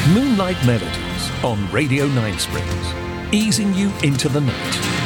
Moonlight Melodies on Radio 9 Springs, easing you into the night.